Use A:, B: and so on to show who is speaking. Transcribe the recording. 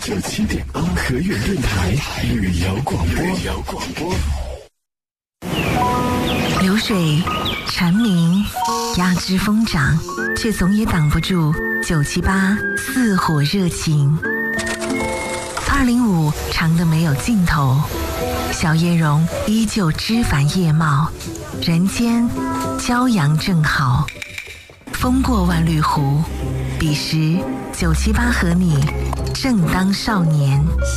A: 97.8河源电台旅游广播。
B: 流水蝉鸣，鸦枝疯长，却总也挡不住978似火热情。205长得没有尽头，小叶榕依旧枝繁叶茂，人间骄阳正好。风过万绿湖，彼时978和你正当少年。